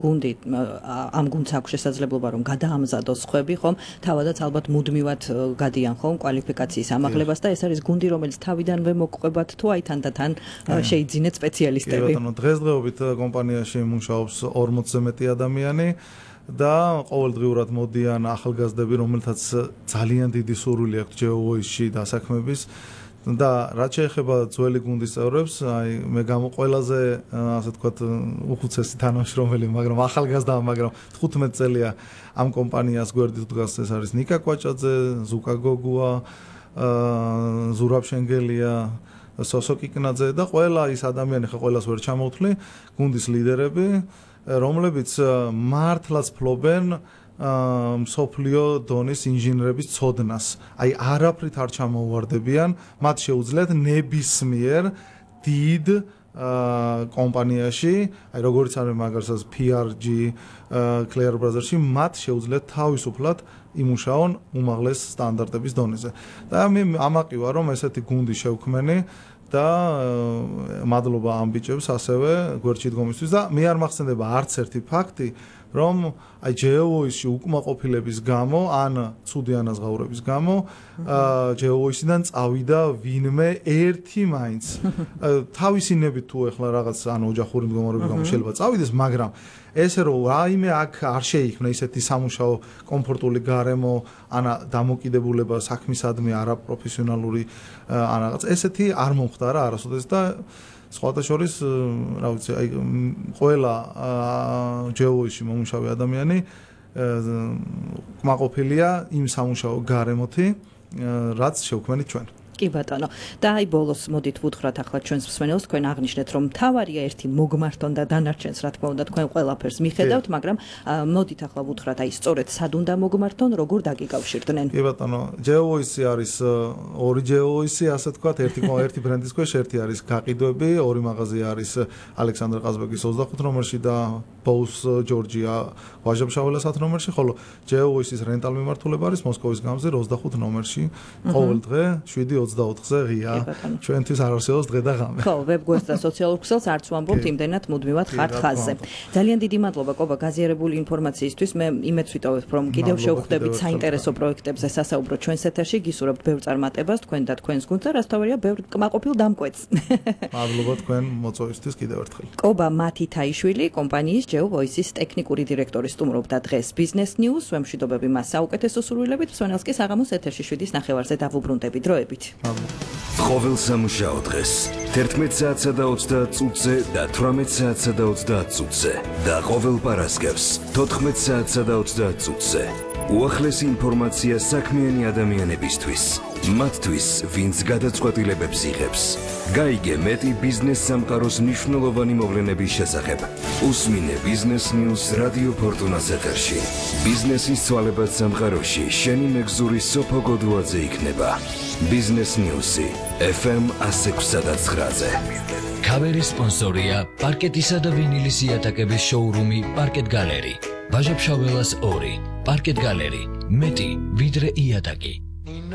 გუნდი ამ გუნდს აქვს შესაძლებლობა რომ გადაამზადოს სხვები ხომ თავადაც ალბათ მუდმივად გადიან ხომ კვალიფიკაციის ამაღლებას და ეს არის გუნდი რომელიც თავიდანვე მოგყვებათ თუ აი თანდათან შეიძინეთ სპეციალისტები. დღესდღეობით კომპანიაში მუშაობს 40-ზე მეტი ადამიანი და ყოველდღიურად მოდიან ახალგაზრდები, რომელთაც ძალიან დიდი სურვილი აქვს GeoVoice-ში დასაქმების. და რაც შეეხება ძველი გუნდის წევრებს, აი მე ყველაზე ასე ვთქვათ უხუცესი თანამშრომელი, მაგრამ ახალგაზრდა, მაგრამ 15 წელია ამ კომპანიას გვერდით დგას, ეს არის ნიკა კვაჭაძე, ზუკა გოგუა, ზურაბ შენგელია, სოსო კიკნაძე და ყველა ის ადამიანი, ხა ყველას ვერ ჩამოვთვლი, გუნდის ლიდერები, რომლებიც მართლაც ფლობენ მსოფლიო დონის ინჟინერების ცოდნას. აი არაფრით არ ჩამოუვარდებიან, მათ შეუძლიათ ნებისმიერ დიდ კომპანიაში, აი როგორც არის მაგალითად PRG, Clear Brothers-ში, მათ შეუძლიათ თავისუფლად იმუშაონ უმაღლეს სტანდარტების დონეზე. და მე ამაყივა რომ ესეთი გუნდი შევქმენი და მადლობა ამ ბიჭებს ასევე გვერდში დგომისთვის და მე არ მახსენდება არც ერთი ფაქტი რომ აი GeoVoice-ში უკმაყოფილების გამო ან ცუდი ანაზღაურების გამო GeoVoice-დან წავიდა ვინმე ერთი მაინც თავისინებით თუ ეხლა რაღაც ან ოჯახური მდგომარეობის გამო შეიძლება წავიდეს, მაგრამ ესე რომ რაიმე აქ არ შეიქმნა ისეთი სამუშაო კომფორტული გარემო ან დამოკიდებულება საქმისადმი არაპროფესიონალური ან რაღაც ესეთი არ მომხდარა არასოდეს და სხვათა შორის რა ვიცი აი ყველა GeoVoice-ში მომუშავე ადამიანი კმაყოფილია იმ სამუშაო გარემოთი რაც შევქმნით ჩვენ. კი ბატონო. და აი ბოლოს მოდით ვუთხრათ ახლა ჩვენს მსმენელს, თქვენ აღნიშნეთ რომ თავარია ერთი მოგმართონ და დანარჩენს რა თქმა უნდა თქვენ ყველაფერს მიხედავთ, მაგრამ მოდით ახლა ვუთხრათ აი სწორედ სად უნდა მოგმართონ, როგორ დაგიკავშირდნენ. კი ბატონო, GeoVoice არის ორი GeoVoice, ასე ვთქვათ, ერთი ბრენდის ქვეშ, ერთი არის გაყიდვები, ორი მაღაზია არის ალექსანდრე ყაზბეგის 25 ნომერში და ბოუს ჯორჯია ვაჟაბშაველას 10 ნომერში, ხოლო GeoVoice-ის რენტალ მიმართულება არის მოსკოვის გამზირ 25 ნომერში, ყოველ დღე 7:24-ზე ღია. ჩვენთვის არ არსებობს დღე და ღამე. ხო, ვებგვერდს და სოციალურ ქსელს არც ვამბობთ, იმდენად მუდმივად ხართ ხაზზე. ძალიან დიდი მადლობა კობა გაზიარებული ინფორმაციისთვის. მე იმედს ვიტოვებ, რომ კიდევ შევხვდებით საინტერესო პროექტებზე სასაუბრო ჩვენს ეთერში. გისურვებთ ბევრ წარმატებას თქვენ და თქვენს გუნდს და რაც თავარია ბევრ კმაყოფილ დამკვეთს. მადლობა თქვენ მოწვევისთვის კიდევ ერთხელ. კობა მათითაიშვილი, კომპანიის GeoVoice-ის ტექნიკური დირექტორი სტუმრობდა დღეს Business News. ვემშვიდობები მას საუკეთესო სურვილებით. მსმენელს კი საღამოს ეთერში 7:09 დავუბრუნდები დროებით. ყოველ სამუშაო დღეს 11 საათსა და 30 წუთზე და 18 საათსა და 30 წუთზე და ყოველ პარასკევს 14 საათსა და 30 წუთზე უახლესი ინფორმაცია საქმიანი ადამიანებისთვის, მათთვის, ვინც გადაწყვეტილებებს იღებს. გაიგე მეტი ბიზნეს სამყაროს მნიშვნელოვანი მოვლენების შესახებ. უსმინე Business News რადიო ფორტუნას ეთერში. ბიზნესის ცვალებად სამყაროში შენი მეგზური სოფო გოდუაძე იქნება. Business News-ი FM 106.9-ზე. ქავერის სპონსორია პარკეტისა და ვინილის იატაკების შოურუმი პარკეტ გალერი. ვაჟაბშაველას 2. პარკეტ გალერი. მეტი ვიდრე იატაკი.